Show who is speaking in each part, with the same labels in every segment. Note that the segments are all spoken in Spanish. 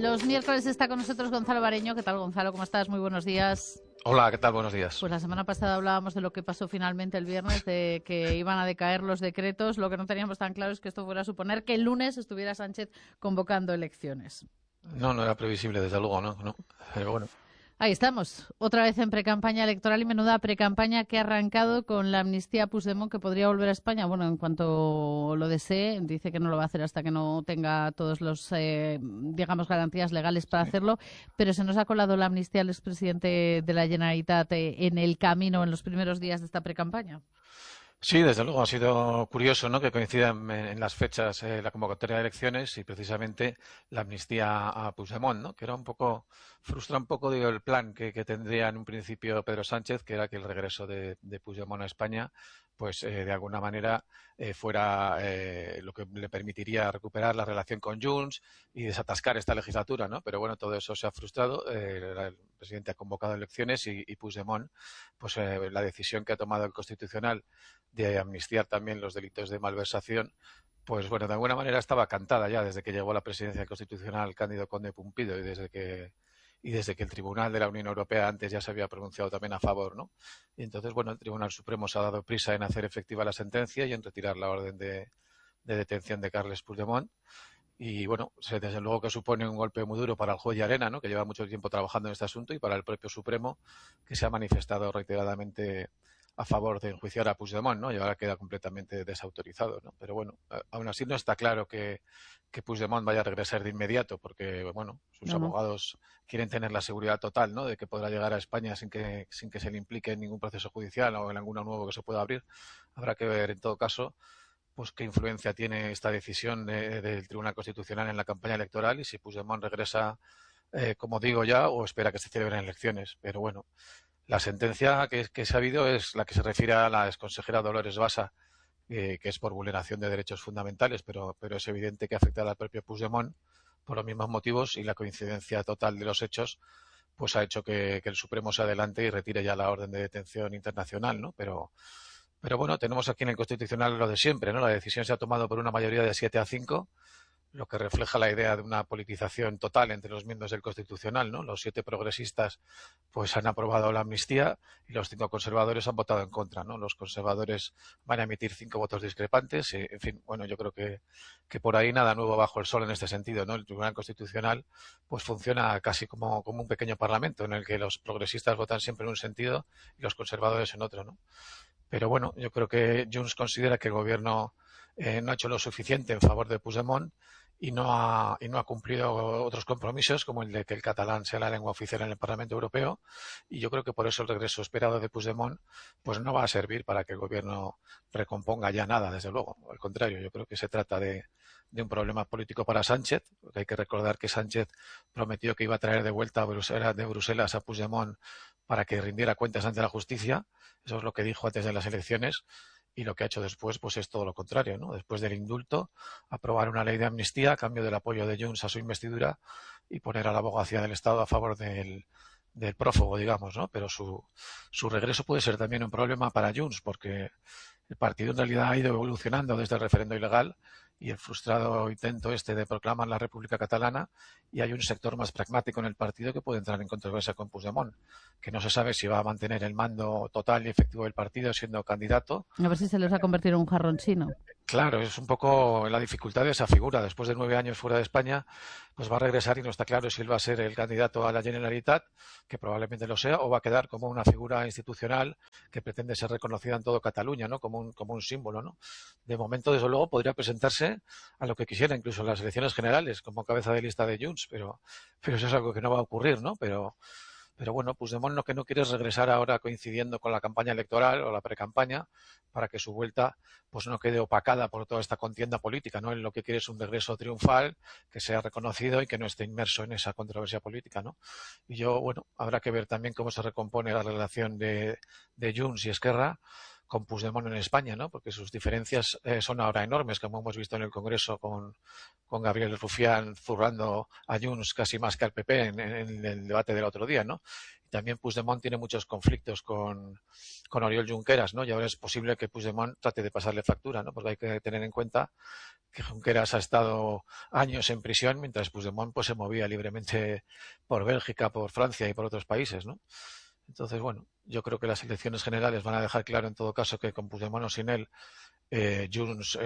Speaker 1: Los miércoles está con nosotros Gonzalo Bareño. ¿Qué tal, Gonzalo? ¿Cómo estás? Muy buenos días.
Speaker 2: Hola, ¿qué tal? Buenos días.
Speaker 1: Pues la semana pasada hablábamos de lo que pasó finalmente el viernes, de que iban a decaer los decretos. Lo que no teníamos tan claro es que esto fuera a suponer que el lunes estuviera Sánchez convocando elecciones.
Speaker 2: No era previsible, desde luego, no. Pero bueno.
Speaker 1: Ahí estamos, otra vez en precampaña electoral y menuda precampaña que ha arrancado con la amnistía a Puigdemont, que podría volver a España. Bueno, en cuanto lo desee, dice que no lo va a hacer hasta que no tenga todos los, digamos, garantías legales para hacerlo, pero se nos ha colado la amnistía al expresidente de la Generalitat en el camino en los primeros días de esta precampaña.
Speaker 2: Sí, desde luego ha sido curioso, ¿no?, que coincidan en las fechas la convocatoria de elecciones y precisamente la amnistía a Puigdemont, ¿no?, que era frustra un poco, digo, el plan que tendría en un principio Pedro Sánchez, que era que el regreso de Puigdemont a España, pues de alguna manera fuera lo que le permitiría recuperar la relación con Junts y desatascar esta legislatura, ¿no? Pero bueno, todo eso se ha frustrado. El presidente ha convocado elecciones y Puigdemont, pues la decisión que ha tomado el Constitucional de amnistiar también los delitos de malversación, pues bueno, de alguna manera estaba cantada ya desde que llegó a la presidencia constitucional Cándido Conde Pumpido y desde que el Tribunal de la Unión Europea antes ya se había pronunciado también a favor, ¿no? Y entonces, bueno, el Tribunal Supremo se ha dado prisa en hacer efectiva la sentencia y en retirar la orden de detención de Carles Puigdemont. Y bueno, desde luego que supone un golpe muy duro para el juez Llarena, ¿no?, que lleva mucho tiempo trabajando en este asunto, y para el propio Supremo, que se ha manifestado reiteradamente a favor de enjuiciar a Puigdemont, ¿no? Y ahora queda completamente desautorizado, ¿no? Pero bueno, aún así no está claro que Puigdemont vaya a regresar de inmediato, porque bueno, sus
Speaker 1: No.
Speaker 2: abogados quieren tener la seguridad total, ¿no?, de que podrá llegar a España sin que se le implique en ningún proceso judicial o en alguno nuevo que se pueda abrir. Habrá que ver en todo caso pues qué influencia tiene esta decisión del Tribunal Constitucional en la campaña electoral y si Puigdemont regresa, como digo ya, o espera que se celebren elecciones. Pero bueno, la sentencia que se ha habido es la que se refiere a la exconsejera Dolores Bassa, que es por vulneración de derechos fundamentales, pero es evidente que afecta al propio Puigdemont por los mismos motivos, y la coincidencia total de los hechos pues ha hecho que el Supremo se adelante y retire ya la orden de detención internacional, ¿no? Pero bueno, tenemos aquí en el Constitucional lo de siempre, ¿no? La decisión se ha tomado por una mayoría de 7-5, lo que refleja la idea de una politización total entre los miembros del Constitucional, ¿no? Los 7 progresistas pues han aprobado la amnistía y los 5 conservadores han votado en contra, ¿no? Los conservadores van a emitir 5 votos discrepantes y, en fin, bueno, yo creo que por ahí nada nuevo bajo el sol en este sentido, ¿no? El Tribunal Constitucional pues funciona casi como un pequeño parlamento en el que los progresistas votan siempre en un sentido y los conservadores en otro, ¿no? Pero bueno, yo creo que Junts considera que el gobierno no ha hecho lo suficiente en favor de Puigdemont y no ha cumplido otros compromisos, como el de que el catalán sea la lengua oficial en el Parlamento Europeo, y yo creo que por eso el regreso esperado de Puigdemont pues no va a servir para que el gobierno recomponga ya nada, desde luego. Al contrario, yo creo que se trata de un problema político para Sánchez, porque hay que recordar que Sánchez prometió que iba a traer de vuelta de Bruselas a Puigdemont para que rindiera cuentas ante la justicia. Eso es lo que dijo antes de las elecciones, y lo que ha hecho después pues es todo lo contrario, ¿no? Después del indulto, aprobar una ley de amnistía a cambio del apoyo de Junts a su investidura y poner a la abogacía del Estado a favor del prófugo, digamos, ¿no? Pero su regreso puede ser también un problema para Junts, porque el partido en realidad ha ido evolucionando desde el referendo ilegal y el frustrado intento de proclamar la República Catalana, y hay un sector más pragmático en el partido que puede entrar en controversia con Puigdemont, que no se sabe si va a mantener el mando total y efectivo del partido siendo candidato.
Speaker 1: A ver si se les ha convertido en un jarrón chino.
Speaker 2: Claro, es un poco la dificultad de esa figura. Después de 9 años fuera de España, pues va a regresar y no está claro si él va a ser el candidato a la Generalitat, que probablemente lo sea, o va a quedar como una figura institucional que pretende ser reconocida en todo Cataluña, ¿no? Como un símbolo, ¿no? De momento, desde luego, podría presentarse a lo que quisiera, incluso en las elecciones generales, como cabeza de lista de Junts, pero eso es algo que no va a ocurrir, ¿no? Pero bueno, Puigdemont lo que no quiere es regresar ahora coincidiendo con la campaña electoral o la precampaña, para que su vuelta pues no quede opacada por toda esta contienda política, ¿no? Él lo que quiere es un regreso triunfal, que sea reconocido y que no esté inmerso en esa controversia política, ¿no? Y bueno, habrá que ver también cómo se recompone la relación de Junts y Esquerra con Puigdemont en España, ¿no? Porque sus diferencias son ahora enormes, como hemos visto en el Congreso con Gabriel Rufián zurrando a Junts casi más que al PP en el debate del otro día, ¿no? Y también Puigdemont tiene muchos conflictos con Oriol Junqueras, ¿no? Y ahora es posible que Puigdemont trate de pasarle factura, ¿no? Porque hay que tener en cuenta que Junqueras ha estado años en prisión, mientras Puigdemont pues se movía libremente por Bélgica, por Francia y por otros países, ¿no? Entonces, bueno, yo creo que las elecciones generales van a dejar claro en todo caso que con Puigdemont o sin él, Junts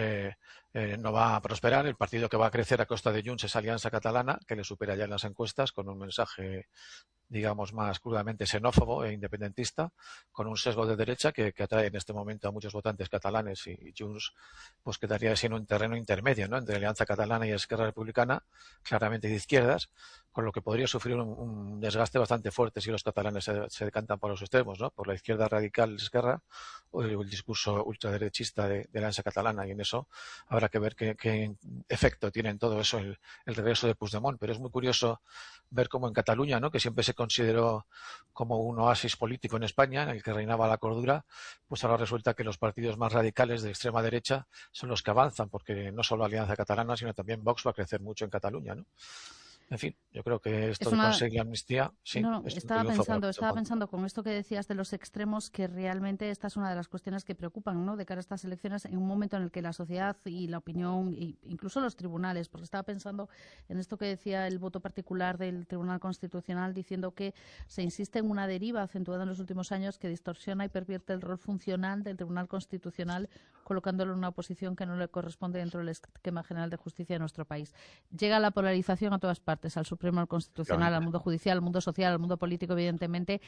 Speaker 2: no va a prosperar. El partido que va a crecer a costa de Junts es Alianza Catalana, que le supera ya en las encuestas con un mensaje, digamos, más crudamente xenófobo e independentista, con un sesgo de derecha que atrae en este momento a muchos votantes catalanes, y Junts pues quedaría así en un terreno intermedio, ¿no? Entre Alianza Catalana y Esquerra Republicana, claramente de izquierdas, con lo que podría sufrir un desgaste bastante fuerte si los catalanes se decantan por los extremos, ¿no? Por la izquierda radical Esquerra o el discurso ultraderechista de Alianza Catalana, y en eso habrá que ver qué efecto tiene en todo eso el regreso de Puigdemont. Pero es muy curioso ver cómo en Cataluña, ¿no? Que siempre se consideró como un oasis político en España, en el que reinaba la cordura, pues ahora resulta que los partidos más radicales de extrema derecha son los que avanzan, porque no solo Alianza Catalana, sino también Vox va a crecer mucho en Cataluña, ¿no? En fin, yo creo que esto
Speaker 1: Es
Speaker 2: de
Speaker 1: una,
Speaker 2: conseguir la amnistía, sí,
Speaker 1: No,
Speaker 2: es un
Speaker 1: estaba
Speaker 2: triunfo para
Speaker 1: pensando, estaba
Speaker 2: Puigdemont.
Speaker 1: pensando con esto que decías de los extremos, que realmente esta es una de las cuestiones que preocupan, ¿no? De cara a estas elecciones, en un momento en el que la sociedad y la opinión, e incluso los tribunales, porque estaba pensando en esto que decía el voto particular del Tribunal Constitucional, diciendo que se insiste en una deriva acentuada en los últimos años que distorsiona y pervierte el rol funcional del Tribunal Constitucional, colocándolo en una posición que no le corresponde dentro del esquema general de justicia de nuestro país. Llega la polarización a todas partes, al Supremo, al Constitucional, al mundo judicial, al mundo social, al mundo político, evidentemente.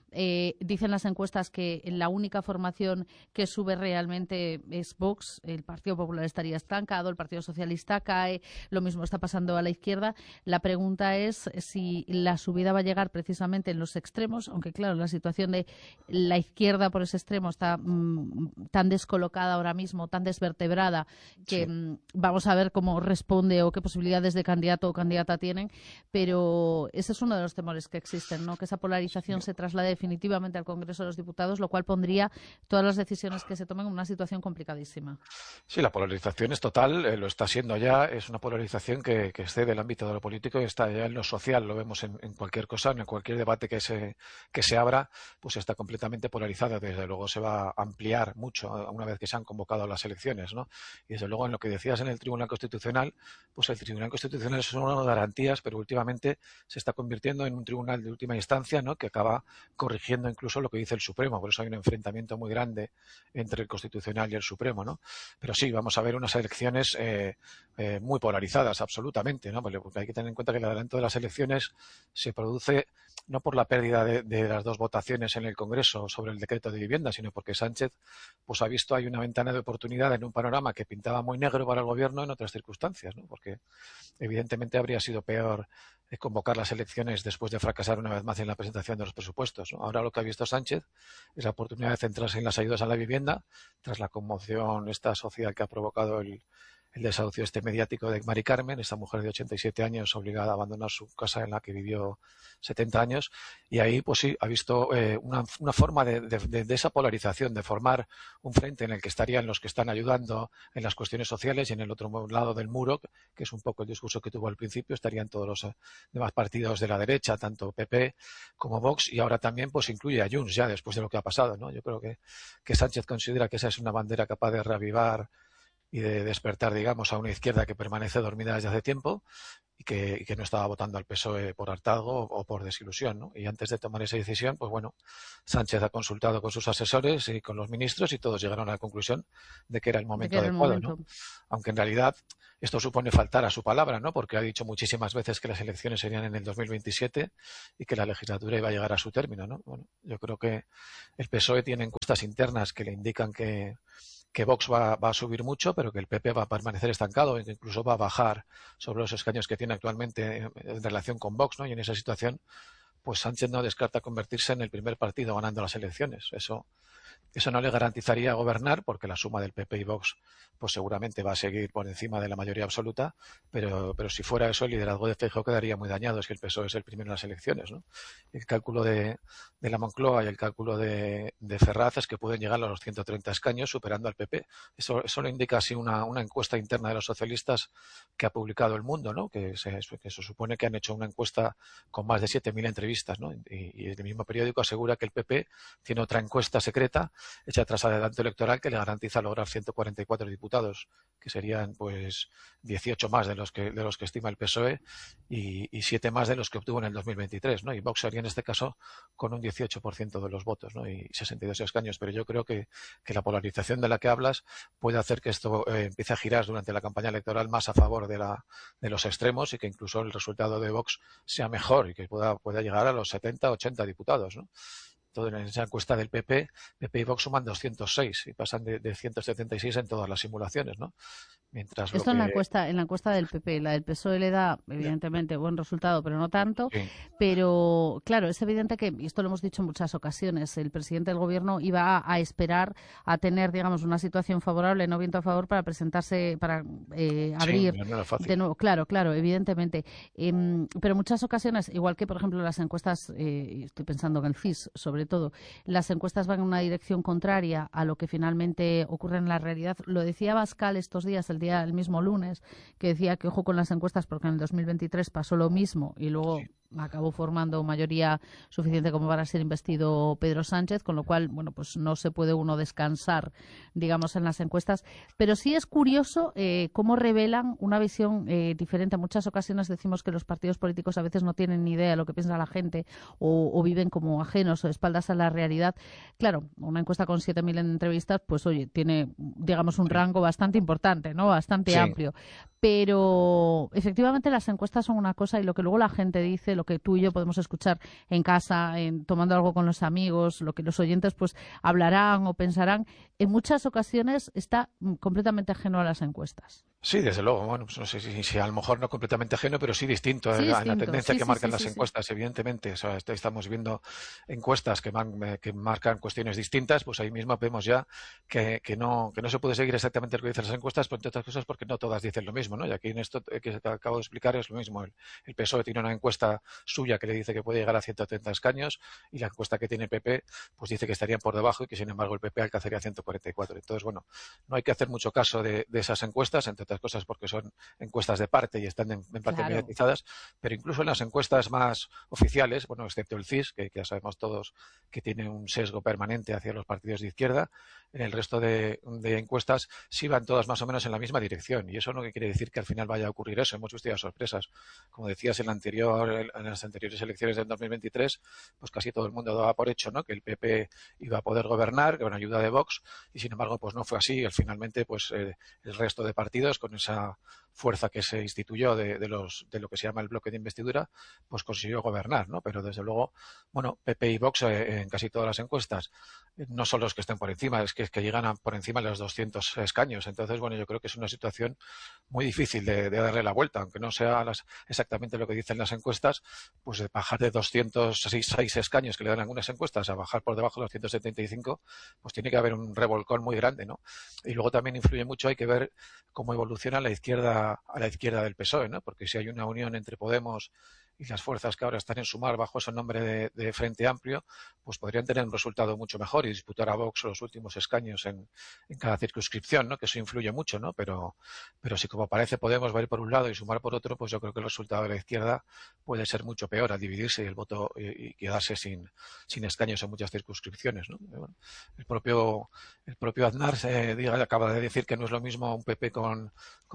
Speaker 1: Dicen las encuestas que la única formación que sube realmente es Vox. El Partido Popular estaría estancado, el Partido Socialista cae, lo mismo está pasando a la izquierda. La pregunta es si la subida va a llegar precisamente en los extremos, aunque claro, la situación de la izquierda por ese extremo está tan descolocada ahora mismo, tan desvertebrada, que
Speaker 2: Sí.
Speaker 1: vamos a ver cómo responde o qué posibilidades de candidato o candidata tienen, pero ese es uno de los temores que existen, ¿no? Que esa polarización se traslade definitivamente al Congreso de los Diputados, lo cual pondría todas las decisiones que se tomen en una situación complicadísima.
Speaker 2: Sí, la polarización es total, lo está siendo ya, es una polarización que excede el ámbito de lo político y está ya en lo social, lo vemos en cualquier cosa, en cualquier debate que se abra, pues está completamente polarizada. Desde luego se va a ampliar mucho una vez que se han convocado las elecciones, ¿no? Y desde luego en lo que decías en el Tribunal Constitucional, pues el Tribunal Constitucional es una de las garantías, pero últimamente se está convirtiendo en un tribunal de última instancia, ¿no? Que acaba corrigiendo incluso lo que dice el Supremo. Por eso hay un enfrentamiento muy grande entre el Constitucional y el Supremo, ¿no? Pero sí, vamos a ver unas elecciones muy polarizadas, absolutamente, ¿no? Porque hay que tener en cuenta que el adelanto de las elecciones se produce no por la pérdida de las dos votaciones en el Congreso sobre el decreto de vivienda, sino porque Sánchez pues ha visto hay una ventana de oportunidad en un panorama que pintaba muy negro para el gobierno en otras circunstancias, ¿no? Porque evidentemente habría sido peor convocar las elecciones después de fracasar una vez más en la presentación de los presupuestos, ¿no? Ahora lo que ha visto Sánchez es la oportunidad de centrarse en las ayudas a la vivienda tras la conmoción esta social que ha provocado el desahucio mediático de Mari Carmen, esta mujer de 87 años obligada a abandonar su casa en la que vivió 70 años, y ahí pues sí ha visto una forma de esa polarización, de formar un frente en el que estarían los que están ayudando en las cuestiones sociales y en el otro lado del muro, que es un poco el discurso que tuvo al principio, estarían todos los demás partidos de la derecha, tanto PP como Vox, y ahora también pues incluye a Junts ya después de lo que ha pasado, ¿no? Yo creo que Sánchez considera que esa es una bandera capaz de reavivar y de despertar, digamos, a una izquierda que permanece dormida desde hace tiempo y que no estaba votando al PSOE por hartazgo o por desilusión, ¿no? Y antes de tomar esa decisión, pues bueno, Sánchez ha consultado con sus asesores y con los ministros y todos llegaron a la conclusión de que era el
Speaker 1: De que
Speaker 2: momento
Speaker 1: era el
Speaker 2: adecuado, ¿no?
Speaker 1: momento.
Speaker 2: Aunque en realidad esto supone faltar a su palabra, ¿no? Porque ha dicho muchísimas veces que las elecciones serían en el 2027 y que la legislatura iba a llegar a su término, ¿no? Bueno, yo creo que el PSOE tiene encuestas internas que le indican que Vox va a subir mucho, pero que el PP va a permanecer estancado e incluso va a bajar sobre los escaños que tiene actualmente en relación con Vox, ¿no? Y en esa situación pues Sánchez no descarta convertirse en el primer partido ganando las elecciones. Eso no le garantizaría gobernar, porque la suma del PP y Vox pues seguramente va a seguir por encima de la mayoría absoluta, pero si fuera eso, el liderazgo de Feijóo quedaría muy dañado si el PSOE es el primero en las elecciones, ¿no? El cálculo de la Moncloa y el cálculo de Ferraz es que pueden llegar a los 130 escaños superando al PP. Eso lo indica así una encuesta interna de los socialistas que ha publicado El Mundo, ¿no? Que se supone que han hecho una encuesta con más de 7.000 entrevistas, ¿no? Y el mismo periódico asegura que el PP tiene otra encuesta secreta hecha tras adelanto electoral que le garantiza lograr 144 diputados, que serían pues 18 más de los que estima el PSOE y 7 más de los que obtuvo en el 2023, ¿no? Y Vox sería en este caso con un 18% de los votos, ¿no? Y 62 escaños. Pero yo creo que la polarización de la que hablas puede hacer que esto empiece a girar durante la campaña electoral más a favor de los extremos, y que incluso el resultado de Vox sea mejor y que pueda llegar a los 70, 80 diputados, ¿no? En esa encuesta del PP y Vox suman 206 y pasan de 176 en todas las simulaciones, ¿no? Mientras
Speaker 1: Esto en la encuesta del PP, la del PSOE le da, evidentemente, buen resultado, pero no tanto.
Speaker 2: Sí.
Speaker 1: Pero, claro, es evidente que, y esto lo hemos dicho en muchas ocasiones, el presidente del Gobierno iba a esperar a tener, digamos, una situación favorable, no viento a favor, para presentarse, para abrir
Speaker 2: no era fácil.
Speaker 1: de nuevo. Claro, evidentemente. Pero en muchas ocasiones, igual que, por ejemplo, las encuestas, estoy pensando en el CIS, sobre todo, las encuestas van en una dirección contraria a lo que finalmente ocurre en la realidad. Lo decía Abascal estos días, el mismo lunes, que decía que ojo con las encuestas porque en el 2023 pasó lo mismo y luego acabó formando mayoría suficiente como para ser investido Pedro Sánchez, con lo cual, bueno, pues no se puede uno descansar, digamos, en las encuestas. Pero sí es curioso cómo revelan una visión diferente. En muchas ocasiones decimos que los partidos políticos a veces no tienen ni idea de lo que piensa la gente o viven como ajenos o de espaldas a la realidad. Claro, una encuesta con 7.000 entrevistas, pues oye, tiene, digamos, un rango bastante importante, ¿no? Bastante amplio. Pero efectivamente las encuestas son una cosa y lo que luego la gente dice, lo que tú y yo podemos escuchar en casa, tomando algo con los amigos, lo que los oyentes pues hablarán o pensarán, en muchas ocasiones está completamente ajeno a las encuestas.
Speaker 2: Sí, desde luego. Bueno, pues no sé si a lo mejor no completamente ajeno, pero sí distinto en la tendencia que marcan las encuestas, evidentemente. O sea, estamos viendo encuestas que marcan cuestiones distintas, pues ahí mismo vemos ya que no se puede seguir exactamente lo que dicen las encuestas, por entre otras cosas porque no todas dicen lo mismo, ¿no? Y aquí en esto que acabo de explicar es lo mismo. El PSOE tiene una encuesta suya que le dice que puede llegar a 130 escaños y la encuesta que tiene el PP pues dice que estarían por debajo y que sin embargo el PP alcanzaría 144. Entonces, bueno, no hay que hacer mucho caso de esas encuestas, entre otras cosas porque son encuestas de parte y están en parte mediatizadas, pero incluso en las encuestas más oficiales, bueno, excepto el CIS, que ya sabemos todos que tiene un sesgo permanente hacia los partidos de izquierda, en el resto de encuestas sí van todas más o menos en la misma dirección, y eso no quiere decir que al final vaya a ocurrir eso. Hemos visto ya sorpresas. Como decías, en las anteriores elecciones del 2023, pues casi todo el mundo daba por hecho, ¿no?, que el PP iba a poder gobernar con ayuda de Vox, y sin embargo pues no fue así. Finalmente pues el resto de partidos, con esa fuerza que se instituyó de lo que se llama el bloque de investidura, pues consiguió gobernar, ¿no? Pero desde luego, bueno, PP y Vox en casi todas las encuestas no son los que estén por encima, es que llegan por encima de los 200 escaños. Entonces, bueno, yo creo que es una situación muy difícil de darle la vuelta, aunque no sea exactamente lo que dicen las encuestas, pues de bajar de 206 escaños que le dan algunas encuestas a bajar por debajo de los 175, pues tiene que haber un revolcón muy grande, ¿no? Y luego también influye mucho, hay que ver cómo evoluciona la izquierda del PSOE, ¿no? Porque si hay una unión entre Podemos y las fuerzas que ahora están en Sumar bajo ese nombre de Frente Amplio, pues podrían tener un resultado mucho mejor y disputar a Vox los últimos escaños en cada circunscripción, ¿no? Que eso influye mucho, ¿no? Pero si como parece Podemos va a ir por un lado y Sumar por otro, pues yo creo que el resultado de la izquierda puede ser mucho peor al dividirse el voto y quedarse sin escaños en muchas circunscripciones, ¿no? Bueno, el propio Aznar acaba de decir que no es lo mismo un PP con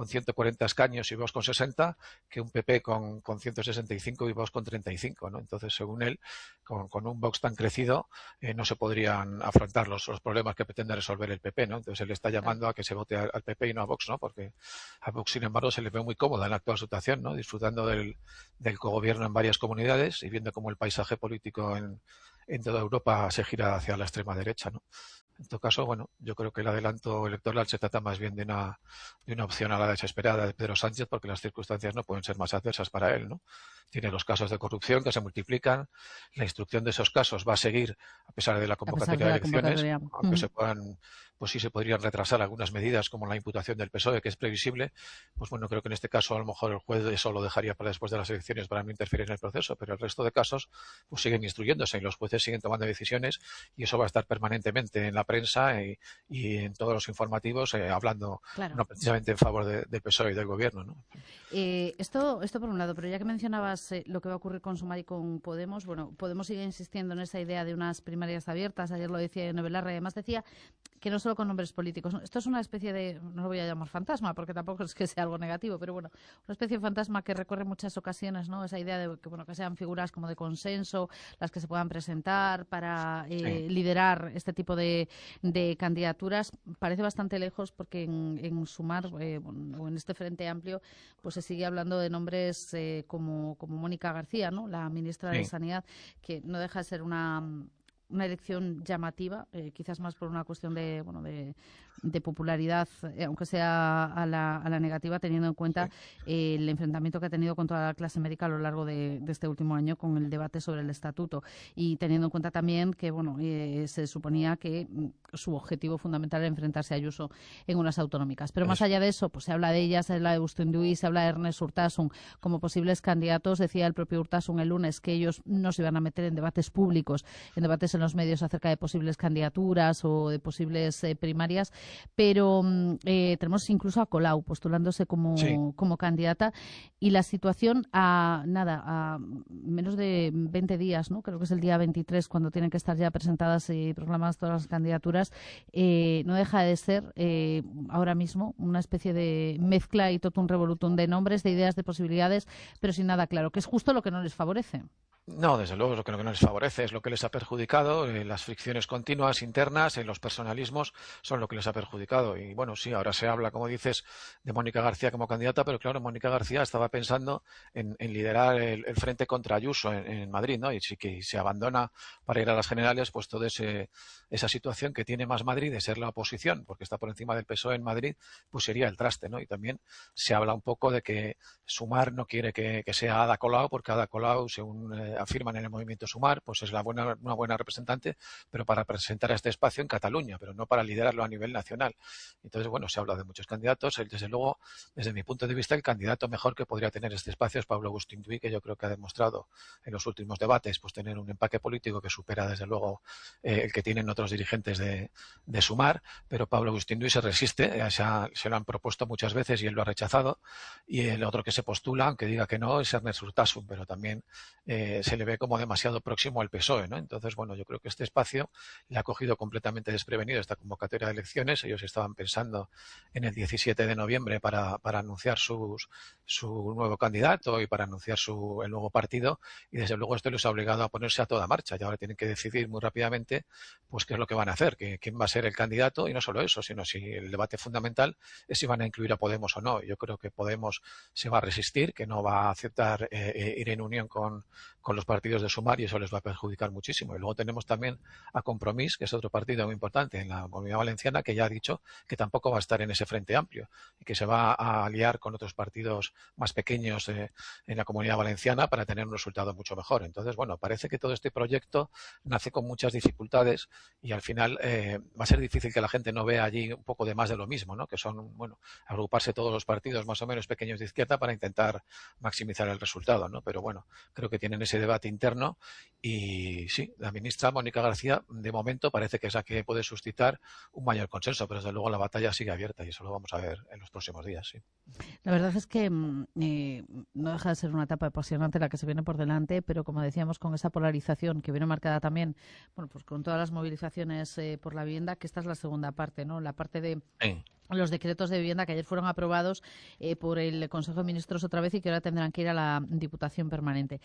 Speaker 2: 140 escaños y Vox con 60 que un PP con 165 y Vox con 35, ¿no? Entonces, según él, con un Vox tan crecido no se podrían afrontar los problemas que pretende resolver el PP, ¿no? Entonces, él está llamando a que se vote al PP y no a Vox, ¿no? Porque a Vox, sin embargo, se le ve muy cómoda en la actual situación, ¿no? Disfrutando del cogobierno en varias comunidades y viendo cómo el paisaje político en toda Europa se gira hacia la extrema derecha, ¿no? En todo caso, bueno, yo creo que el adelanto electoral se trata más bien de una opción a la desesperada de Pedro Sánchez, porque las circunstancias no pueden ser más adversas para él, ¿no? Tiene los casos de corrupción que se multiplican, la instrucción de esos casos va a seguir a pesar de la
Speaker 1: A pesar
Speaker 2: convocatoria
Speaker 1: de
Speaker 2: de
Speaker 1: la
Speaker 2: elecciones,
Speaker 1: convocatoria.
Speaker 2: aunque se puedan, pues sí se podrían retrasar algunas medidas como la imputación del PSOE, que es previsible. Pues bueno, creo que en este caso a lo mejor el juez eso lo dejaría para después de las elecciones para no interferir en el proceso, pero el resto de casos pues siguen instruyéndose y los jueces siguen tomando decisiones y eso va a estar permanentemente en la prensa y en todos los informativos hablando
Speaker 1: Claro.
Speaker 2: no precisamente en favor del PSOE y del gobierno, ¿no?
Speaker 1: Esto por un lado, pero ya que mencionabas lo que va a ocurrir con Sumar y con Podemos, bueno, Podemos sigue insistiendo en esa idea de unas primarias abiertas. Ayer lo decía Ione Belarra, y además decía que no solo con nombres políticos. ¿No? Esto es una especie de, no lo voy a llamar fantasma, porque tampoco es que sea algo negativo, pero bueno, una especie de fantasma que recorre muchas ocasiones, ¿no? Esa idea de que, bueno, que sean figuras como de consenso, las que se puedan presentar para liderar este tipo de candidaturas. Parece bastante lejos porque en Sumar, o en este Frente Amplio, pues se sigue hablando de nombres como Mónica García, ¿no? La ministra de
Speaker 2: Sí.
Speaker 1: Sanidad, que no deja de ser una elección llamativa, quizás más por una cuestión de popularidad, aunque sea a la negativa, teniendo en cuenta el enfrentamiento que ha tenido con toda la clase médica a lo largo de este último año con el debate sobre el estatuto, y teniendo en cuenta también que se suponía que su objetivo fundamental era enfrentarse a Ayuso en unas autonómicas. Pero más allá de eso, pues se habla de ellas, se habla de Agustín Duy, se habla de Ernest Urtasun como posibles candidatos. Decía el propio Urtasun el lunes que ellos no se iban a meter en debates públicos, en debates en los medios acerca de posibles candidaturas o de posibles primarias, pero tenemos incluso a Colau postulándose como candidata, y la situación a menos de 20 días, ¿no? Creo que es el día 23 cuando tienen que estar ya presentadas y proclamadas todas las candidaturas, no deja de ser ahora mismo una especie de mezcla y totum revolutum de nombres, de ideas, de posibilidades, pero sin nada claro, que es justo lo que no les favorece.
Speaker 2: No, desde luego, es lo que no les favorece, es lo que les ha perjudicado. Las fricciones continuas internas, los personalismos, son lo que les ha perjudicado. Y bueno, sí, ahora se habla, como dices, de Mónica García como candidata, pero claro, Mónica García estaba pensando en liderar el frente contra Ayuso en Madrid, ¿no? Y si que se abandona para ir a las generales, pues toda esa situación que tiene Más Madrid de ser la oposición, porque está por encima del PSOE en Madrid, pues sería el traste, ¿no? Y también se habla un poco de que Sumar no quiere que sea Ada Colau, porque Ada Colau, según afirman en el movimiento Sumar, pues es una buena representante, pero para representar a este espacio en Cataluña, pero no para liderarlo a nivel nacional. Entonces, bueno, se habla de muchos candidatos. Desde luego, desde mi punto de vista, el candidato mejor que podría tener este espacio es Pablo Agustín Duy, que yo creo que ha demostrado en los últimos debates pues tener un empaque político que supera, desde luego, el que tienen otros dirigentes de Sumar, pero Pablo Agustín Duy se resiste, se lo han propuesto muchas veces y él lo ha rechazado, y el otro que se postula, aunque diga que no, es Ernest Urtasun, pero también se le ve como demasiado próximo al PSOE, ¿no? Entonces, bueno, yo creo que este espacio le ha cogido completamente desprevenido esta convocatoria de elecciones. Ellos estaban pensando en el 17 de noviembre para anunciar su nuevo candidato y para anunciar el nuevo partido, y desde luego esto les ha obligado a ponerse a toda marcha, y ahora tienen que decidir muy rápidamente pues qué es lo que van a hacer, quién va a ser el candidato, y no solo eso, sino si el debate fundamental es si van a incluir a Podemos o no. Yo creo que Podemos se va a resistir, que no va a aceptar ir en unión con los partidos de Sumar, y eso les va a perjudicar muchísimo. Y luego tenemos también a Compromís, que es otro partido muy importante en la Comunidad Valenciana, que ya ha dicho que tampoco va a estar en ese frente amplio y que se va a aliar con otros partidos más pequeños en la Comunidad Valenciana para tener un resultado mucho mejor. Entonces, bueno, parece que todo este proyecto nace con muchas dificultades y al final va a ser difícil que la gente no vea allí un poco de más de lo mismo, ¿no? Que son, bueno, agruparse todos los partidos más o menos pequeños de izquierda para intentar maximizar el resultado, ¿no? Pero bueno, creo que tienen ese debate interno y sí, la ministra Mónica García de momento parece que es la que puede suscitar un mayor consenso, pero desde luego la batalla sigue abierta y eso lo vamos a ver en los próximos días, sí.
Speaker 1: La verdad es que no deja de ser una etapa apasionante la que se viene por delante, pero como decíamos, con esa polarización que viene marcada también, bueno, pues con todas las movilizaciones por la vivienda, que esta es la segunda parte, ¿no? La parte de los decretos de vivienda que ayer fueron aprobados por el Consejo de Ministros otra vez y que ahora tendrán que ir a la Diputación Permanente.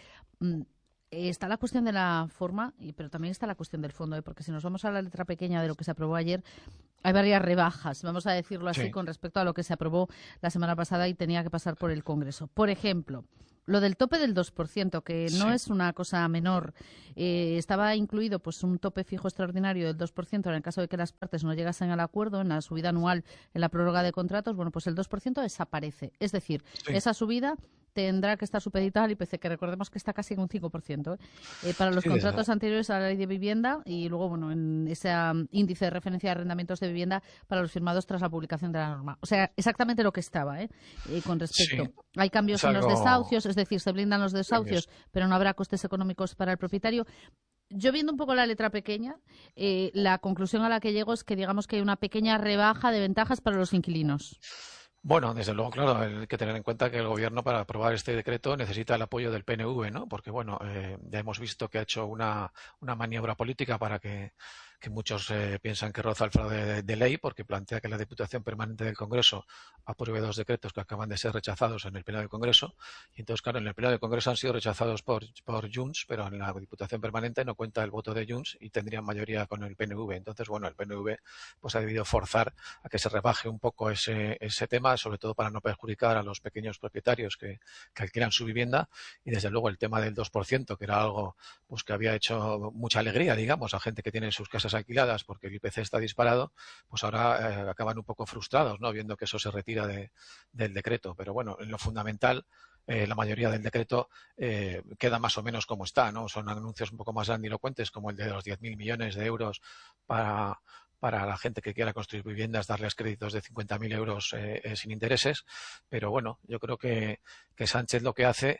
Speaker 1: Está la cuestión de la forma, pero también está la cuestión del fondo, porque si nos vamos a la letra pequeña de lo que se aprobó ayer, hay varias rebajas, vamos a decirlo así, con respecto a lo que se aprobó la semana pasada y tenía que pasar por el Congreso. Por ejemplo, Lo del tope del 2%, que no
Speaker 2: Sí,
Speaker 1: es una cosa menor. Estaba incluido pues un tope fijo extraordinario del 2% en el caso de que las partes no llegasen al acuerdo en la subida anual en la prórroga de contratos. Bueno, pues el 2% desaparece. Es decir,
Speaker 2: sí,
Speaker 1: esa subida tendrá que estar supeditada al IPC, que recordemos que está casi en un 5%, para los
Speaker 2: sí, desde,
Speaker 1: contratos anteriores a la ley de vivienda y luego, bueno, en ese índice de referencia de arrendamientos de vivienda para los firmados tras la publicación de la norma. O sea, exactamente lo que estaba, con
Speaker 2: sí,
Speaker 1: respecto. Hay
Speaker 2: es
Speaker 1: cambios en los
Speaker 2: algo
Speaker 1: desahucios, es decir, se blindan los desahucios,
Speaker 2: cambios.
Speaker 1: pero no habrá costes económicos para el propietario. Yo viendo un poco la letra pequeña, la conclusión a la que llego es que digamos que hay una pequeña rebaja de ventajas para los inquilinos.
Speaker 2: Bueno, desde luego, claro, hay que tener en cuenta que el gobierno para aprobar este decreto necesita el apoyo del PNV, ¿no? Porque, bueno, ya hemos visto que ha hecho una maniobra política para que muchos piensan que roza el fraude de ley, porque plantea que la Diputación Permanente del Congreso apruebe dos decretos que acaban de ser rechazados en el Pleno del Congreso. Y entonces, claro, en el Pleno del Congreso han sido rechazados por Junts, pero en la Diputación Permanente no cuenta el voto de Junts y tendrían mayoría con el PNV. Entonces, bueno, el PNV pues ha debido forzar a que se rebaje un poco ese tema, sobre todo para no perjudicar a los pequeños propietarios que alquilan su vivienda. Y desde luego el tema del 2%, que era algo pues que había hecho mucha alegría, digamos, a gente que tiene sus casas alquiladas porque el IPC está disparado, pues ahora acaban un poco frustrados, ¿no? Viendo que eso se retira del decreto. Pero bueno, en lo fundamental, la mayoría del decreto queda más o menos como está, ¿no? Son anuncios un poco más grandilocuentes, como el de los 10.000 millones de euros para, para la gente que quiera construir viviendas, darles créditos de 50.000 euros sin intereses. Pero bueno, yo creo que Sánchez lo que hace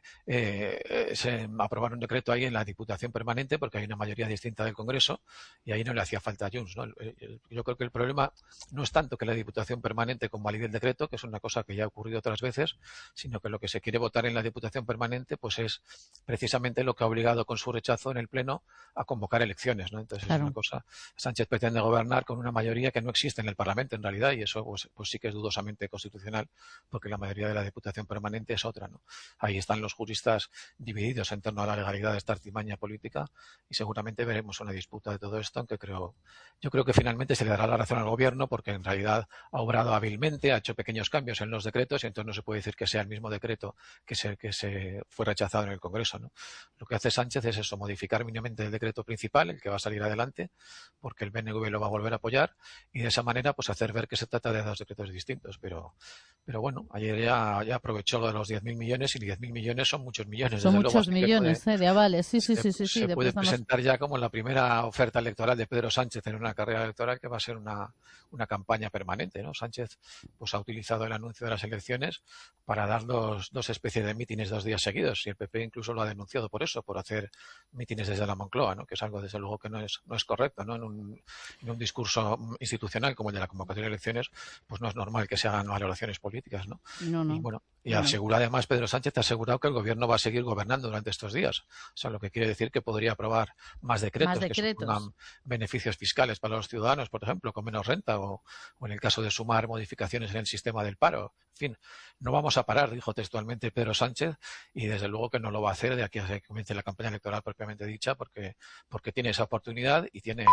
Speaker 2: es aprobar un decreto ahí en la Diputación Permanente, porque hay una mayoría distinta del Congreso, y ahí no le hacía falta a Junts, ¿no? Yo creo que el problema no es tanto que la Diputación Permanente convalide el decreto, que es una cosa que ya ha ocurrido otras veces, sino que lo que se quiere votar en la Diputación Permanente pues es precisamente lo que ha obligado con su rechazo en el Pleno a convocar elecciones, ¿no? Entonces es una
Speaker 1: Claro.
Speaker 2: cosa, Sánchez pretende gobernar con una mayoría que no existe en el Parlamento en realidad, y eso pues sí que es dudosamente constitucional, porque la mayoría de la Diputación Permanente es otra, ¿no? Ahí están los juristas divididos en torno a la legalidad de esta artimaña política, y seguramente veremos una disputa de todo esto, aunque yo creo que finalmente se le dará la razón al gobierno, porque en realidad ha obrado hábilmente, ha hecho pequeños cambios en los decretos, y entonces no se puede decir que sea el mismo decreto que se fue rechazado en el Congreso, ¿no? Lo que hace Sánchez es eso, modificar mínimamente el decreto principal, el que va a salir adelante, porque el BNV lo va a volver a apoyar, y de esa manera pues hacer ver que se trata de dos decretos distintos. Pero bueno, ayer ya aprovechó lo de los 10.000 millones, y 10.000 millones son muchos millones,
Speaker 1: Son
Speaker 2: desde luego,
Speaker 1: muchos
Speaker 2: así que puede,
Speaker 1: millones, de avales. Sí, sí,
Speaker 2: se,
Speaker 1: sí, sí, sí,
Speaker 2: se
Speaker 1: de
Speaker 2: puede
Speaker 1: préstamos.
Speaker 2: presentar ya como la primera oferta electoral de Pedro Sánchez en una carrera electoral que va a ser una campaña permanente, ¿no? Sánchez pues ha utilizado el anuncio de las elecciones para dar dos especies de mítines 2 días seguidos, y el PP incluso lo ha denunciado por eso, por hacer mítines desde la Moncloa, ¿no? Que es algo desde luego que no es correcto, ¿no? En un discurso institucional como el de la convocatoria de elecciones, pues no es normal que se hagan valoraciones políticas, ¿no?
Speaker 1: No,
Speaker 2: Y
Speaker 1: no.
Speaker 2: bueno, y
Speaker 1: Bueno,
Speaker 2: asegura además Pedro Sánchez ha asegurado que el gobierno va a seguir gobernando durante estos días. O sea, lo que quiere decir que podría aprobar más
Speaker 1: más
Speaker 2: decretos que
Speaker 1: decretos.
Speaker 2: supongan beneficios fiscales para los ciudadanos, por ejemplo, con menos renta, o en el caso de sumar modificaciones en el sistema del paro. En fin, no vamos a parar, dijo textualmente Pedro Sánchez, y desde luego que no lo va a hacer de aquí a que comience la campaña electoral propiamente dicha, porque tiene esa oportunidad y tiene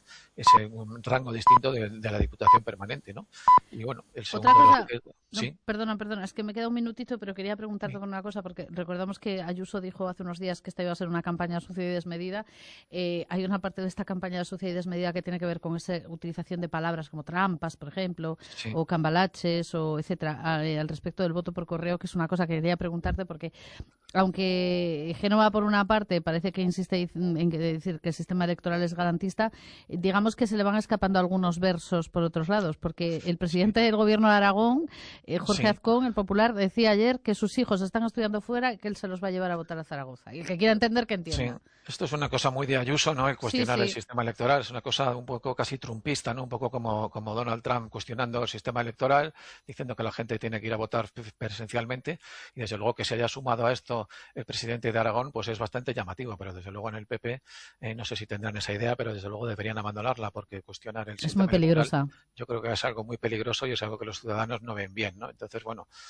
Speaker 2: un rango distinto de la Diputación Permanente, ¿no? Y bueno, el
Speaker 1: Otra
Speaker 2: segundo
Speaker 1: cosa,
Speaker 2: decreto,
Speaker 1: no,
Speaker 2: sí,
Speaker 1: perdona, es que me queda un minutito, pero quería preguntarte
Speaker 2: sí,
Speaker 1: con una cosa, porque recordamos que Ayuso dijo hace unos días que esta iba a ser una campaña sucia y desmedida. Hay una parte de esta campaña sucia y desmedida que tiene que ver con esa utilización de palabras como trampas, por ejemplo,
Speaker 2: sí,
Speaker 1: o cambalaches, o etcétera, al respecto del voto por correo, que es una cosa que quería preguntarte, porque aunque Génova, por una parte, parece que insiste en decir que el sistema electoral es garantista, digamos que se le van escapando algunos versos por otros lados, porque el
Speaker 2: sí,
Speaker 1: presidente del gobierno de Aragón, Jorge
Speaker 2: sí.
Speaker 1: Azcón, el popular, decía ayer que sus hijos están estudiando fuera y que él se los va a llevar a votar a Zaragoza. Y el que quiera entender, que
Speaker 2: Sí,
Speaker 1: entienda.
Speaker 2: esto es una cosa muy de Ayuso, ¿no? El
Speaker 1: Sí,
Speaker 2: cuestionar el
Speaker 1: sí,
Speaker 2: sistema electoral es una cosa un poco casi trumpista, ¿no? Un poco como Donald Trump cuestionando el sistema electoral, diciendo que la gente tiene que ir a votar presencialmente, y desde luego que se haya sumado a esto el presidente de Aragón, pues es bastante llamativo, pero desde luego en el PP no sé si tendrán esa idea, pero desde luego deberían abandonarla, porque cuestionar el
Speaker 1: es muy
Speaker 2: sistema electoral
Speaker 1: peligrosa.
Speaker 2: yo creo que es algo muy peligroso y es algo que los ciudadanos no ven bien, ¿no? Entonces, bueno,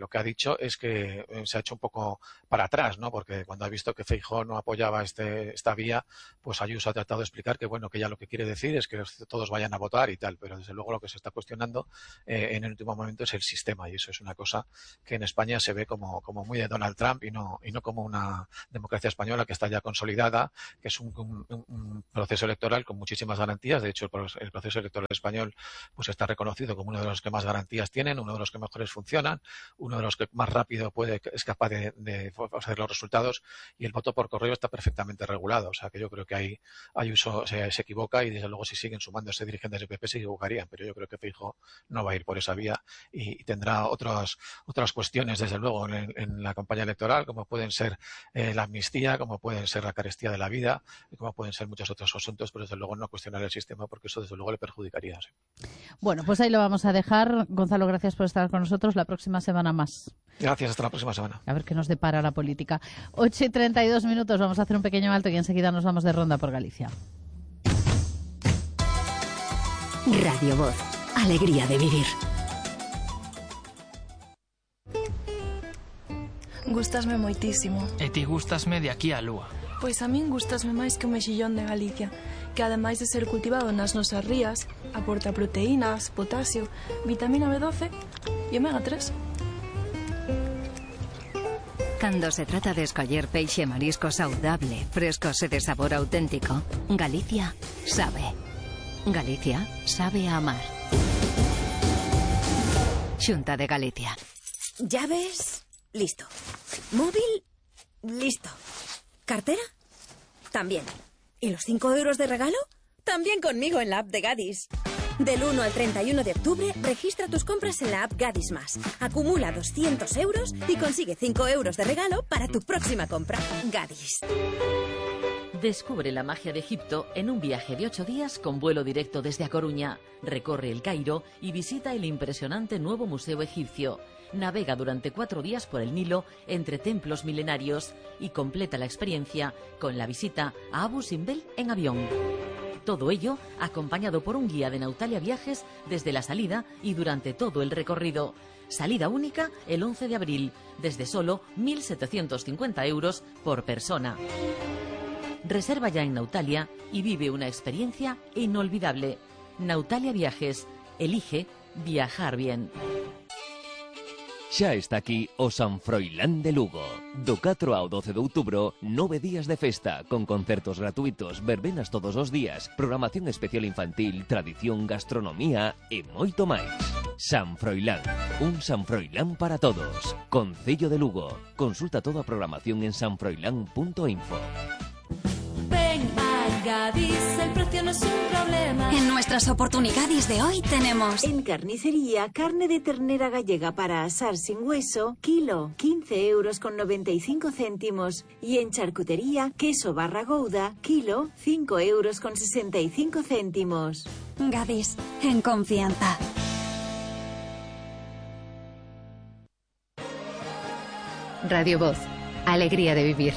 Speaker 2: lo que ha dicho es que se ha hecho un poco para atrás, ¿no? Porque cuando ha visto que Feijóo no apoyaba esta vía, pues Ayuso ha tratado de explicar que, bueno, que ya lo que quiere decir es que todos vayan a votar y tal, pero desde luego lo que se está cuestionando en el último momento es el sistema, y eso es una cosa que en España se ve como muy de Donald Trump y no como una democracia española que está ya consolidada, que es un proceso electoral con muchísimas garantías. De hecho, el proceso electoral español pues está reconocido como uno de los que más garantías tienen, uno de los que mejores funcionan, uno de los que más rápido es capaz de hacer los resultados, y el voto por correo está perfectamente regulado. O sea que yo creo que ahí Ayuso se equivoca, y desde luego si siguen sumándose dirigentes del PP se equivocarían, pero yo creo que Feijóo no va a ir por esa vía y tendrá otras cuestiones desde luego en la campaña electoral, como pueden ser la amnistía, como pueden ser la carestía de la vida y como pueden ser muchos otros asuntos, pero desde luego no cuestionar el sistema, porque eso desde luego le perjudicaría. Sí.
Speaker 1: Bueno, pues ahí lo vamos a dejar. Gonzalo, gracias por estar con nosotros. La próxima semana más.
Speaker 2: Gracias, hasta la próxima semana.
Speaker 1: A ver qué nos depara la política. 8:32, vamos a hacer un pequeño alto y enseguida nos vamos de ronda por Galicia.
Speaker 3: Radio Voz, alegría de vivir.
Speaker 4: Gústasme moitísimo.
Speaker 5: E ti gústasme de aquí á lúa.
Speaker 4: Pois a min gústasme máis que o mexillón de Galicia, que ademais de ser cultivado nas nosas rías, aporta proteínas, potasio, vitamina B12 e omega 3.
Speaker 3: Cando se trata de escoller peixe e marisco saudable, frescos e de sabor auténtico, Galicia sabe. Galicia sabe a amar. Xunta de Galicia.
Speaker 6: Llaves, listo. Móvil, listo. ¿Cartera? También. ¿Y los 5 euros de regalo? También conmigo en la app de Gadis. Del 1 al 31 de octubre, registra tus compras en la app Gadis Más. Acumula 200 euros y consigue 5 euros de regalo para tu próxima compra. Gadis.
Speaker 7: Descubre la magia de Egipto en un viaje de 8 días con vuelo directo desde A Coruña. Recorre el Cairo y visita el impresionante nuevo Museo Egipcio. Navega durante 4 días por el Nilo entre templos milenarios y completa la experiencia con la visita a Abu Simbel en avión. Todo ello acompañado por un guía de Nautalia Viajes desde la salida y durante todo el recorrido. Salida única el 11 de abril, desde solo 1.750 euros por persona. Reserva ya en Nautalia y vive una experiencia inolvidable. Nautalia Viajes. Elige viajar bien.
Speaker 8: Xa está aquí o San Froilán de Lugo. Do 4 ao 12 de outubro, 9 días de festa, con concertos gratuitos, verbenas todos os días, programación especial infantil, tradición, gastronomía e moito máis. San Froilán, un San Froilán para todos. Concello de Lugo. Consulta toda a programación en sanfroilán.info.
Speaker 9: Ven a Gadis, el precio no es un problema.
Speaker 10: En nuestras oportunidades de hoy tenemos...
Speaker 11: En carnicería, carne de ternera gallega para asar sin hueso, kilo, 15 euros con 95 céntimos. Y en charcutería, queso barra gouda, kilo, 5 euros con 65 céntimos.
Speaker 10: Gadis, en confianza.
Speaker 3: Radio Voz, alegría de vivir.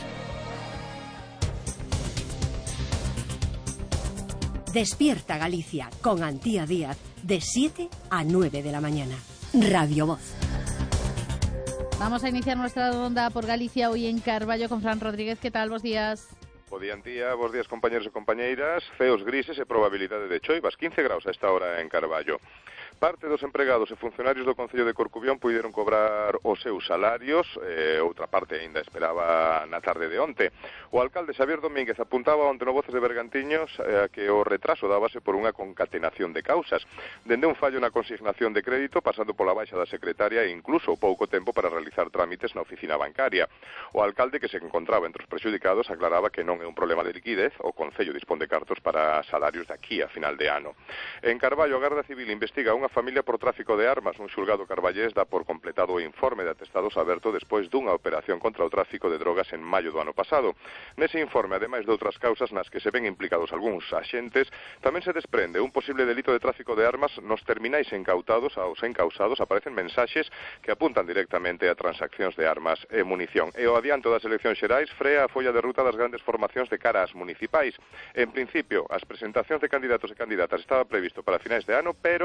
Speaker 12: Despierta Galicia con Antía Díaz de 7 a 9 de la mañana. Radio Voz.
Speaker 1: Vamos a iniciar nuestra ronda por Galicia hoy en Carballo con Fran Rodríguez. ¿Qué tal? Bos días.
Speaker 13: Bo día, Antía. Bos días, compañeros e compañeiras. Ceos grises e probabilidade de choivas. 15 graus a esta hora en Carballo. Parte dos empregados e funcionarios do Concello de Corcubión puideron cobrar os seus salarios, outra parte aínda esperaba na tarde de onte. O alcalde Xavier Domínguez apuntaba onte no Voces de Bergantiños que o retraso dábase por unha concatenación de causas, dende un fallo na consignación de crédito, pasando pola baixa da secretaria e incluso pouco tempo para realizar trámites na oficina bancaria. O alcalde, que se encontraba entre os prexudicados, aclaraba que non é un problema de liquidez, o Concello dispón de cartos para salarios de aquí a final de ano. En Carballo, a Garda Civil investiga unha familia por tráfico de armas. Un xulgado carballés dá por completado o informe de atestados aberto despois dunha operación contra o tráfico de drogas en maio do ano pasado. Nese informe, ademais de outras causas nas que se ven implicados algúns axentes, tamén se desprende un posible delito de tráfico de armas. Nos terminais incautados aos encausados aparecen mensaxes que apuntan directamente a transaccións de armas e munición. E o adianto das eleccións xerais frea a folla de ruta das grandes formacións de cara ás municipais. En principio, as presentacións de candidatos e candidatas estaba previsto para finais de ano, pero o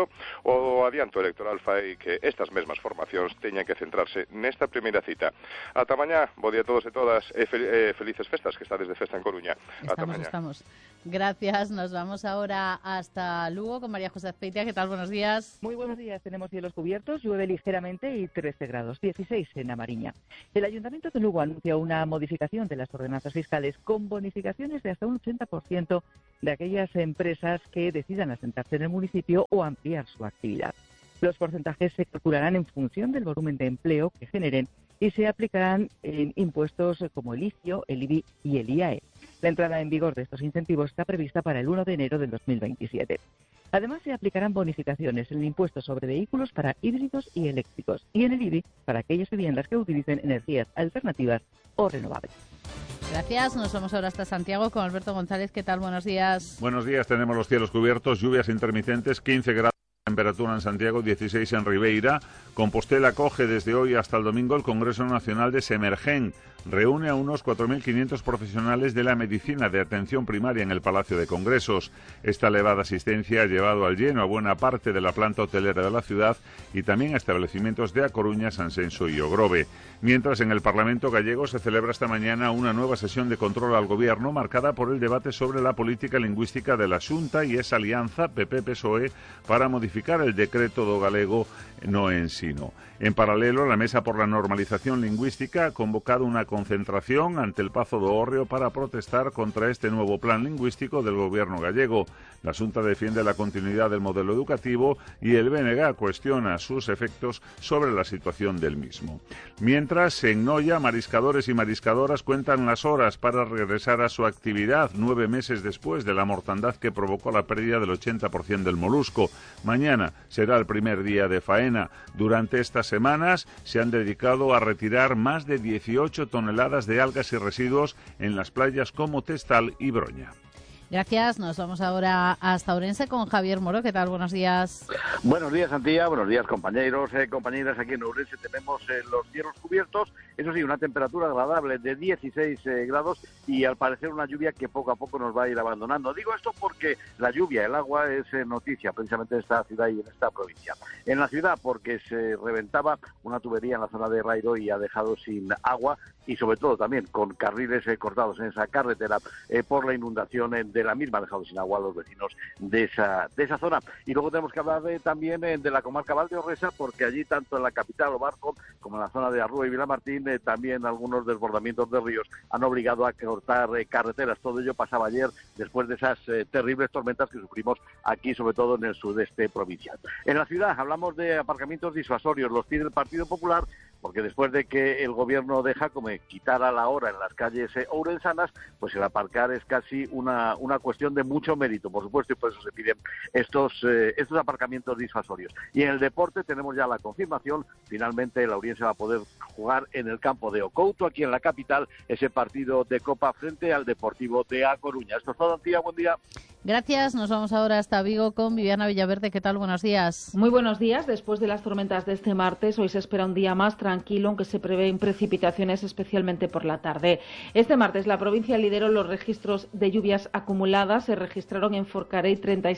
Speaker 13: O adianto electoral fai que estas mesmas formacións teñan que centrarse nesta primeira cita. Ata mañá, bo día a todos e todas, e felices festas, que estades de festa en Coruña. Ata mañá.
Speaker 1: Estamos. Gracias, nos vamos ahora hasta Lugo con María José Azpeitia. ¿Qué tal? Buenos días.
Speaker 14: Muy buenos días, tenemos cielos cubiertos, llueve ligeramente y 13 grados, 16 en A Mariña. El Ayuntamiento de Lugo anuncia una modificación de las ordenanzas fiscales con bonificaciones de hasta un 80% de aquellas empresas que decidan asentarse en el municipio o ampliar su actividad. Los porcentajes se calcularán en función del volumen de empleo que generen y se aplicarán en impuestos como el ICIO, el IBI y el IAE. La entrada en vigor de estos incentivos está prevista para el 1 de enero del 2027. Además, se aplicarán bonificaciones en el impuesto sobre vehículos para híbridos y eléctricos y en el IBI para aquellas viviendas que utilicen energías alternativas o renovables.
Speaker 1: Gracias. Nos vamos ahora hasta Santiago con Alberto González. ¿Qué tal? Buenos días.
Speaker 15: Buenos días. Tenemos los cielos cubiertos, lluvias intermitentes, 15 grados. Temperatura en Santiago, 16 en Ribeira. Compostela acoge desde hoy hasta el domingo el Congreso Nacional de Semergen. Reúne a unos 4.500 profesionales de la medicina de atención primaria en el Palacio de Congresos. Esta elevada asistencia ha llevado al lleno a buena parte de la planta hotelera de la ciudad y también a establecimientos de A Coruña, Sanxenxo y Ogrove. Mientras, en el Parlamento gallego se celebra esta mañana una nueva sesión de control al Gobierno marcada por el debate sobre la política lingüística de la Xunta y esa alianza PP-PSOE para modificar el decreto do galego no ensino. En paralelo, la Mesa por la Normalización Lingüística ha convocado una concentración ante el Pazo do Hórreo para protestar contra este nuevo plan lingüístico del Gobierno gallego. La Xunta defiende la continuidad del modelo educativo y el BNG cuestiona sus efectos sobre la situación del mismo. Mientras, en Noia, mariscadores y mariscadoras cuentan las horas para regresar a su actividad 9 meses después de la mortandad que provocó la pérdida del 80% del molusco. Mañana será el primer día de faena. Durante estas semanas se han dedicado a retirar más de 18 toneladas de algas y residuos en las playas como Testal y Broña.
Speaker 1: Gracias. Nos vamos ahora hasta Ourense con Javier Moro. ¿Qué tal? Buenos días.
Speaker 16: Buenos días, Antía. Buenos días, compañeros, compañeras. Aquí en Ourense tenemos los cielos cubiertos. Eso sí, una temperatura agradable de 16 grados y al parecer una lluvia que poco a poco nos va a ir abandonando. Digo esto porque la lluvia, el agua, es noticia precisamente en esta ciudad y en esta provincia. En la ciudad porque se reventaba una tubería en la zona de Rairo y ha dejado sin agua y sobre todo también con carriles cortados en esa carretera por la inundación de la misma, ha dejado sin agua a los vecinos de esa zona. Y luego tenemos que hablar también de la comarca Valdeorresa, porque allí tanto en la capital Obarco como en la zona de Arrúa y Vilamartín también algunos desbordamientos de ríos han obligado a cortar carreteras. Todo ello pasaba ayer después de esas terribles tormentas que sufrimos aquí, sobre todo en el sudeste provincial. En la ciudad hablamos de aparcamientos disuasorios, los pide el Partido Popular, porque después de que el gobierno de Jácome quitara la hora en las calles ourensanas, pues el aparcar es casi una cuestión de mucho mérito, por supuesto, y por eso se piden estos aparcamientos disuasorios. Y en el deporte tenemos ya la confirmación, finalmente la Ourense va a poder jugar en el campo de Ocouto, aquí en la capital, ese partido de Copa frente al Deportivo de A Coruña. Esto es todo, Antía, buen día.
Speaker 1: Gracias. Nos vamos ahora hasta Vigo con Viviana Villaverde. ¿Qué tal? Buenos días.
Speaker 17: Muy buenos días. Después de las tormentas de este martes, hoy se espera un día más tranquilo, aunque se prevén precipitaciones especialmente por la tarde. Este martes la provincia lideró los registros de lluvias acumuladas. Se registraron en Forcarei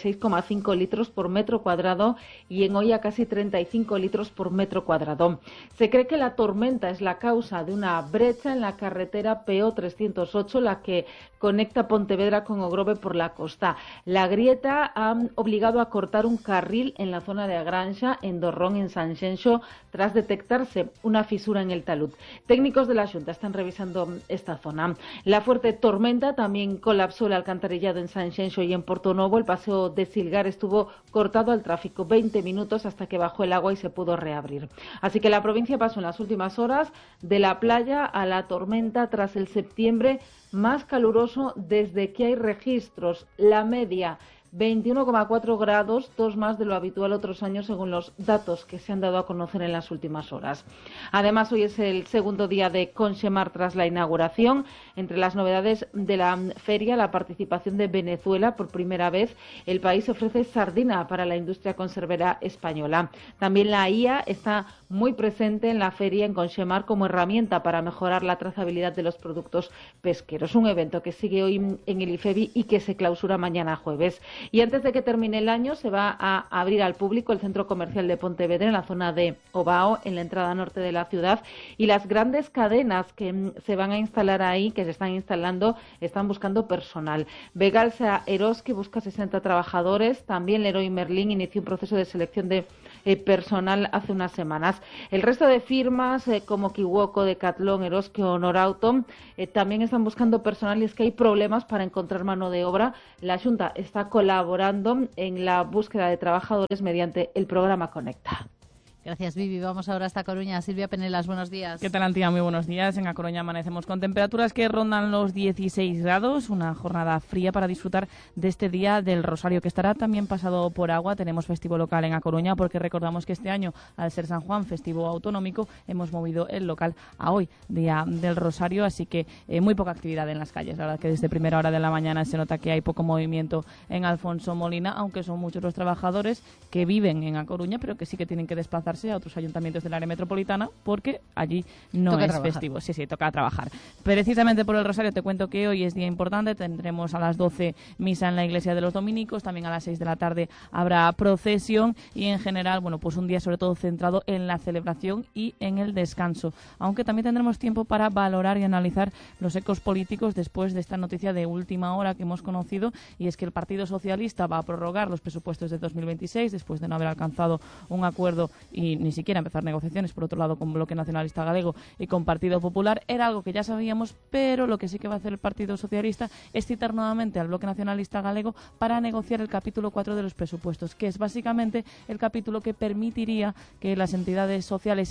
Speaker 17: 36,5 litros por metro cuadrado y en Oia casi 35 litros por metro cuadrado. Se cree que la tormenta es la causa de una brecha en la carretera PO 308, la que conecta Pontevedra con Ogrove por la costa. La grieta ha obligado a cortar un carril en la zona de Agranxa, en Dorrón, en Sanxenxo, tras detectarse una fisura en el talud. Técnicos de la Xunta están revisando esta zona. La fuerte tormenta también colapsó el alcantarillado en Sanxenxo y en Portonovo. El paseo de Silgar estuvo cortado al tráfico 20 minutos hasta que bajó el agua y se pudo reabrir. Así que la provincia pasó en las últimas horas de la playa a la tormenta tras el septiembre más caluroso desde que hay registros. La media 21,4 grados, 2 más de lo habitual otros años según los datos que se han dado a conocer en las últimas horas. Además, hoy es el segundo día de Conxemar tras la inauguración. Entre las novedades de la feria, la participación de Venezuela. Por primera vez, el país ofrece sardina para la industria conservera española. También la IA está muy presente en la feria en Conxemar como herramienta para mejorar la trazabilidad de los productos pesqueros. Un evento que sigue hoy en el IFEBI y que se clausura mañana jueves. Y antes de que termine el año se va a abrir al público el centro comercial de Pontevedra en la zona de Obao, en la entrada norte de la ciudad, y las grandes cadenas que se van a instalar ahí, que se están instalando, están buscando personal. Vegalsa Eroski busca 60 trabajadores, también Leroy Merlin inició un proceso de selección de personal hace unas semanas. El resto de firmas como Kiwoko, Decathlon, Eroski o Norauto también están buscando personal, y es que hay problemas para encontrar mano de obra. La Xunta está colaborando en la búsqueda de trabajadores mediante el programa Conecta.
Speaker 1: Gracias, Vivi. Vamos ahora hasta Coruña. Silvia Penelas, buenos días.
Speaker 18: ¿Qué tal, Antía? Muy buenos días. En A Coruña amanecemos con temperaturas que rondan los 16 grados, una jornada fría para disfrutar de este Día del Rosario, que estará también pasado por agua. Tenemos festivo local en A Coruña, porque recordamos que este año, al ser San Juan, festivo autonómico, hemos movido el local a hoy, Día del Rosario, así que muy poca actividad en las calles. La verdad que desde primera hora de la mañana se nota que hay poco movimiento en Alfonso Molina, aunque son muchos los trabajadores que viven en A Coruña, pero que sí que tienen que desplazarse a otros ayuntamientos del área metropolitana, porque allí no
Speaker 1: toca
Speaker 18: es
Speaker 1: trabajar.
Speaker 18: festivo. Sí, toca trabajar. Precisamente por el Rosario te cuento que hoy es día importante. Tendremos a las 12 misa en la iglesia de los dominicos, también a las 6 de la tarde habrá procesión, y en general, bueno, pues un día sobre todo centrado en la celebración y en el descanso, aunque también tendremos tiempo para valorar y analizar los ecos políticos después de esta noticia de última hora que hemos conocido, y es que el Partido Socialista va a prorrogar los presupuestos de 2026 después de no haber alcanzado un acuerdo y ni siquiera empezar negociaciones, por otro lado, con Bloque Nacionalista Galego y con Partido Popular. Era algo que ya sabíamos, pero lo que sí que va a hacer el Partido Socialista es citar nuevamente al Bloque Nacionalista Galego para negociar el capítulo 4 de los presupuestos, que es básicamente el capítulo que permitiría que las entidades sociales